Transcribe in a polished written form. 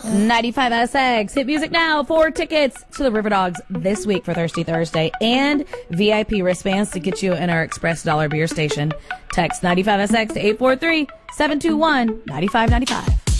95SX. Hit music now for tickets to the River Dogs this week for Thirsty Thursday and VIP wristbands to get you in our Express Dollar Beer Station. Text 95SX to 843-721-9595.